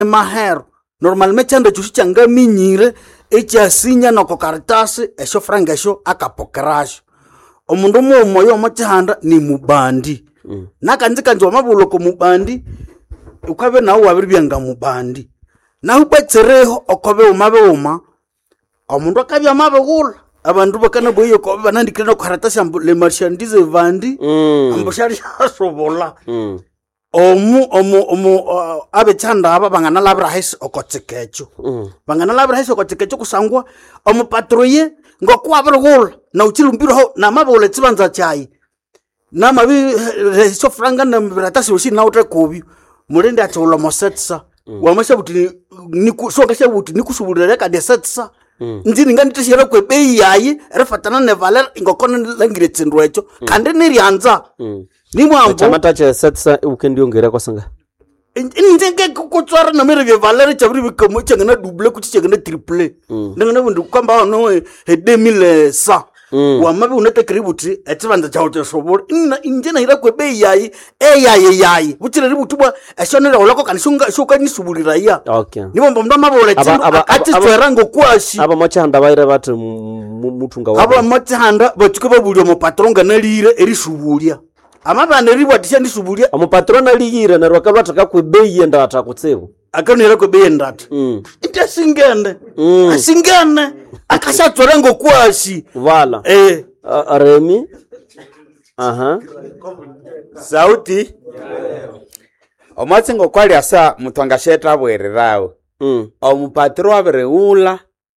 mahero normalmente chanda chushi changa minyire ekyasinya noko karitasi esho franga esho akapokerasho omundu mumoyo omachihanda ni mubandi nakanzi kanzi wamabulo ko mubandi ukabe nawo wabiribyenga mubandi naho betsereho okobe uma omundu akabya mabegula abandu bakana boye ko banandikira no karitasi le marchandise vandi amboshari asobola abechanda aba bangana labra hisi okotsekecho bangana labra hisi okotsekecho kusangwa patroye ngokwa birugula na uchilumbiro ho na mabole tsibanza chai na mabi so franga na biratasi ushi na utre kobi mulende athola mosetsa wamasha buti so kasha buti nikusubulira ka desetsa nzini nganditishira kwebe yayi refatana ne valer ngokona langire tsindwe echo kandi nirianza ni mwambo chamata cha setsa ukendi ongera kwasanga ndenge kutswara na mere valer chabri bikomo changana double kuchichangana triple ndengana bundu kwamba no 2100 wamabe unete kributi etibanza chawo sobora injena hira kwebe yayi yayi butire ributubwa eshonera olako kanishunga shuka nisubulira ya okay nibomba mndu amabole tsindu ati tserango kwashi aba machanda baire batu mutunga wa aba machanda batuke babulyo mu patronga nalire erisubulya amabane ribwatisha ndisubulia amupatrona ligire na rwakabataka kwebeye ndata kutsebo akanera kwebeye ndata ite singene asingene akashatsora ngokwashi vala Remi sauti omatsingo kwali asa mutwangasheta bwererawo omupatro abereula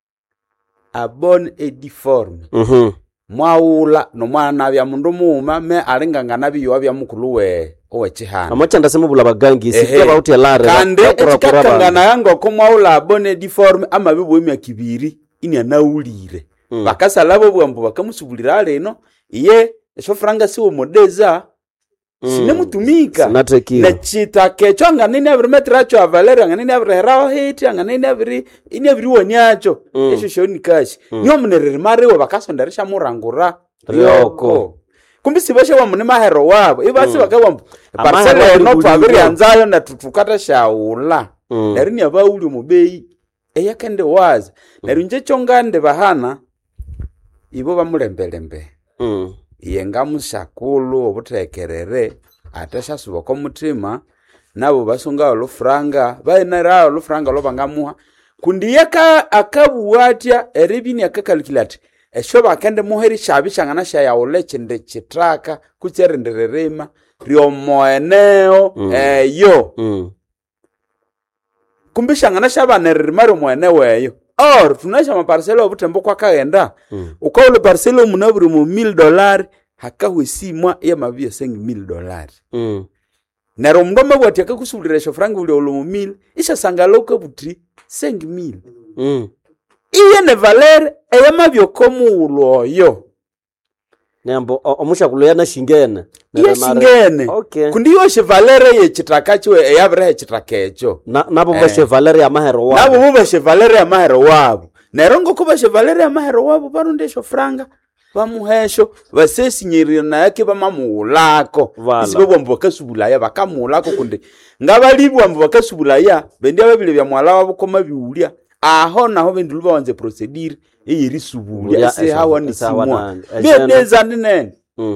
abon ediforme mwaula no mwana bya mundu muuma me alingangana biyo bya mukulu we owechihana amachanda semubula bagangi sikya bauti alare kandi ekikakangana yango ko mwaula abone deforme amabibo emyaka 2 ini anaulire bakasala bo bwambo bakamusubulira leno iye esho franga siwo modeza sine mutumika na chita kecho nganene every metracho avalera nganene every heraho hiti nganene every wonyacho esho shoni kashi nyo munerere marewo bakasondarisha murangura yoko kumbi sibashe wa munema hero wabo ibasi bakabambo parcela no twabiri anzayo na tutukata shaula narini abauli mubeyi eyakende waza narinje chongande bahana ibo bamulembelembe yenga musakulu obutekerere atasha suboko mutima nabo basunga olufranga bainara olufranga lobangamuha kundi yaka akabuwatya eribini akakalculate esho bakende muheri shabishangana sha ya olechende chitraka kucherendererema riomoeneo yo kumbishangana shabanerrimaro moeneo eyo or tunasha maparcelo obutembo kwa kaenda ukaule parcelo munaburi mu $1000 hakahusimwa ya mabia sengi $1000 nero mndoma bwati akakusubulira sho franga ule olo mu 1000 isha sangaloka buti sengi 1000 iye ne valer eya mabio komu uloyo nembo omusha kuloyana shingene shingene okay kundi yo chevalere ye chitakacho eyabere chitakecho nabo ba chevalere ya mahero wabo nabo ba chevalere ya mahero wabo nerongo kuba chevalere ya mahero wabo barundesho franga bamuhesho basesinyirira na yake bamamulako isibo mbo bakasubulaya bakamulako kundi ngabalibwa mbo bakasubulaya bendia babile bya mwala wabo koma biulya aho naho benduluba wanze procedure eyiri subulya se hawa ni simwa bedeza nene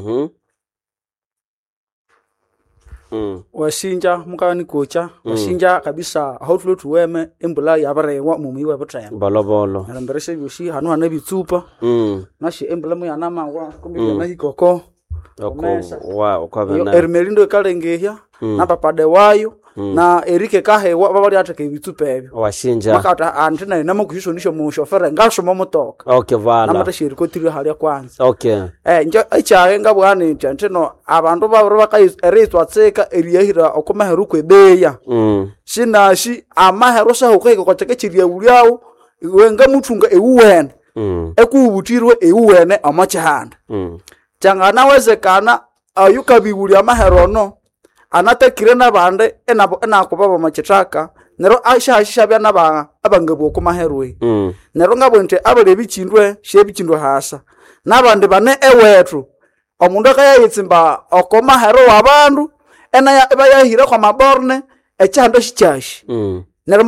washinja mukani kocha washinja kabisa hautulo tuweme embula yabarewa mumiwe botaya bolobolo alambereshe byoshi hanu hana bitsupa nashi embula mu yanama wa kumbi na hikoko wa kwabana ermelindo kalengehya na papade wayo na erike kahe babali atake bitsupa ebyo washinja makata antina na mukuhisho nisho mu shofera ngasho momotoka okay vala na matashiri ko tiri hali kwanza okay nje echahe ngabwane ntino abantu babro bakayirizwa tseka eriyahira okomaheru kwebeya shinashi amaheru shahuka ko chake chiriya ulyawo wenga mutunga ewuwene ekubutirwe ewuwene amachahanda changana wezekana ayuka bibuli amaheru no anatakire nabande enabo enakubaba machitaka nero asha bya naba abangabo kumaherwe nero ngabonte abale bichindwe shebichindwe hasa nabande bane ewethu omundu akayitsimba okomahero wabandu ena ya bayahira kwa maborne echando shichashi